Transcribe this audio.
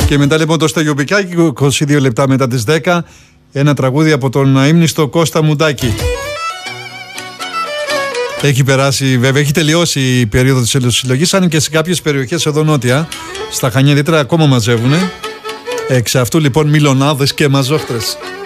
Και μετά λοιπόν το Στέλιο Μπικάκη, 22 λεπτά μετά τις 10, ένα τραγούδι από τον αείμνηστο Κώστα Μουντάκη. Έχει περάσει, βέβαια, έχει τελειώσει η περίοδο της ελαιοσυλλογής, αν και σε κάποιες περιοχές εδώ νότια, στα Χανιά ιδιαίτερα, ακόμα μαζεύουνε. Εξ αυτού λοιπόν μιλονάδες και μαζόχτρες.